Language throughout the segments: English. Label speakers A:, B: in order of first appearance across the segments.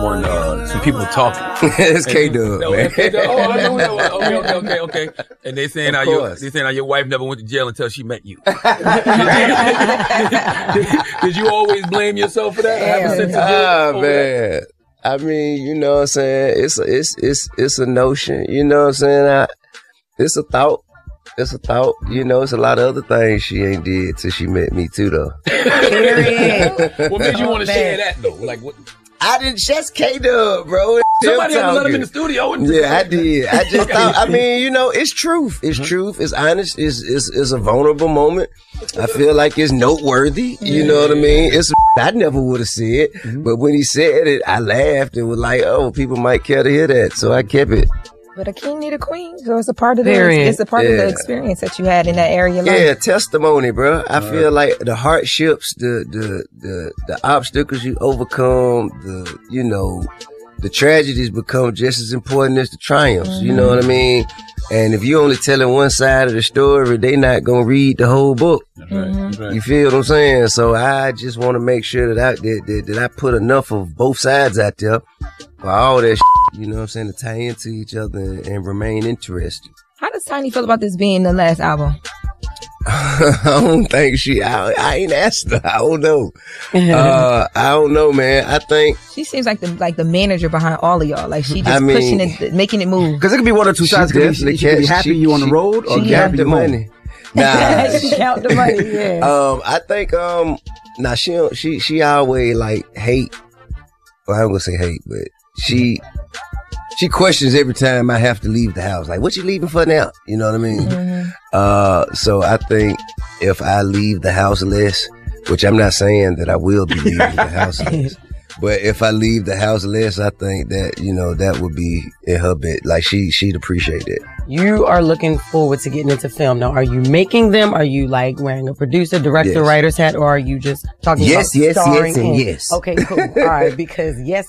A: someone, some people talking.
B: It's K-Dub, man.
A: K-Dub. Oh, I know that. Okay. And they saying how your wife never went to jail until she met you. Did you always blame yourself for that?
B: Man. I mean, you know what I'm saying? It's a notion, you know what I'm saying? It's a thought. It's a thought. You know, it's a lot of other things she ain't did till she met me too, though.
A: What made you want to share that, though? Like, what?
B: I didn't just K-Dub, bro.
A: Somebody had to let him in the studio.
B: Yeah, I did. I just thought, I mean, you know, it's truth. It's truth. It's honest. It's a vulnerable moment. I feel like it's noteworthy. You know what I mean? I never would have said, but when he said it, I laughed and was like, oh, people might care to hear that. So I kept it.
C: But a king need a queen, so it's a part of the experience that you had in that area.
B: Yeah, testimony, bro. I feel like the hardships, the obstacles you overcome, the tragedies become just as important as the triumphs. You know what I mean? And if you only telling one side of the story, they not gonna read the whole book.
A: That's right.
B: You feel what I'm saying? So I just want to make sure that I put enough of both sides out there for all that you know what I'm saying, to tie into each other and remain interested.
C: How does Tiny feel about this being the last album?
B: I don't think I ain't asked her. I don't know. I don't know, man. I think
C: she seems like the manager behind all of y'all. Like she just pushing it, making it move.
D: Because it could be one or two sides. She could be happy you on the road, or
B: she got the money.
C: Nah, she count the money. Yeah.
B: I think she always like hate. Well, I'm gonna say hate, but she questions every time I have to leave the house. Like, what you leaving for now? You know what I mean? So I think if I leave the house less, which I'm not saying that I will be leaving the house less, but if I leave the house less, I think that, you know, that would be in her bit. Like, she'd appreciate it.
E: You are looking forward to getting into film. Now, are you making them? Are you like wearing a producer, director, writer's hat, or are you just talking about starring in?
B: Yes.
E: Okay, cool. All right, because yes,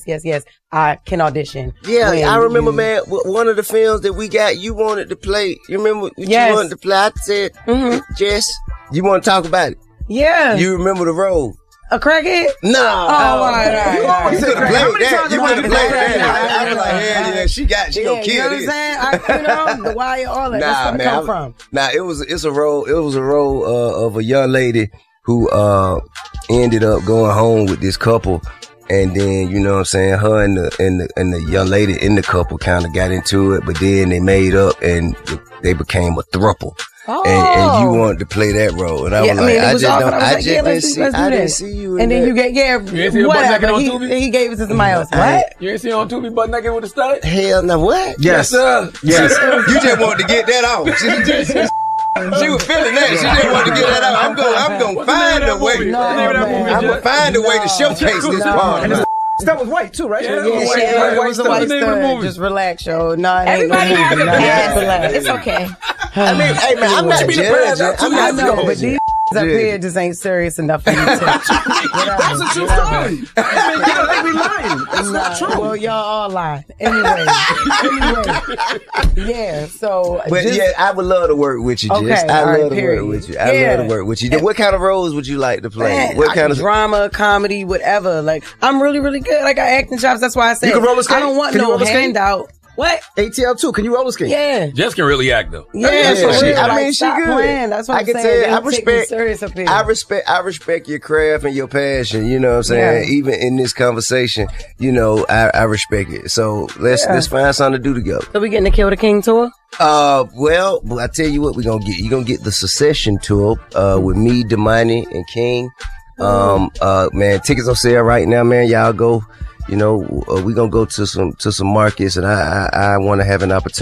E: I can audition.
B: Yeah, I remember, man, one of the films that we got, you wanted to play. You remember you wanted to play? I said, Jess, you want to talk about it?
E: Yeah.
B: You remember the role?
E: A crackhead?
B: No.
E: Oh, all right.
B: You could have played that. You would have played that. I was like, yeah, she gonna kill this.
E: You know what I'm saying? The wire, all that. That's where it come from.
B: Nah, it was a role of a young lady who ended up going home with this couple. And then, you know what I'm saying, her and the young lady in the couple kind of got into it, but then they made up and they became a thruple.
E: Oh.
B: And you wanted to play that role. And I was like, I didn't see you.
E: And then you get, whatever. He gave it to somebody else. What?
A: You ain't seen on Tubi butt naked with a stud?
B: Hell no, what?
D: Yes, sir. Yes.
B: You just wanted to get that off. She was feeling that. She didn't want to get that out. I'm gonna find a way. I'm gonna find a way to showcase this part.
D: That was white too, right?
E: Yeah, it was a white stud. Just relax, yo. No, it ain't
C: everybody has a
E: past.
C: It's okay.
B: I mean, hey man, I'm not judging.
E: I'm not know, but these up here just ain't serious enough for me to touch.
D: That's a true story. You know, they be lying. That's not true.
E: Well, y'all all lie. Anyway. Yeah, so.
B: But yeah, I would love to work with you, Jess. I love to work with you. I love to work with you. What kind of roles would you like to play? What kind of
E: drama, comedy, whatever. Like, I'm really, really good. I got acting chops. That's why I said
D: you can roller skate?
E: I don't want no handout. What?
D: ATL 2. Can you roller skate?
E: Yeah.
A: Jess can really act though.
E: Yeah,
B: she good.
E: Playing. That's what I'm saying. I
B: respect your craft and your passion. You know what I'm saying? Yeah. Even in this conversation, you know, I respect it. So let's find something to do together.
E: So we getting the Kill the King tour?
B: Well, I tell you what, we're gonna get. You're gonna get the Secession tour with me, Damani, and King. Man, tickets on sale right now, man. Y'all go. You know, we gonna go to some markets, and I want to have an opportunity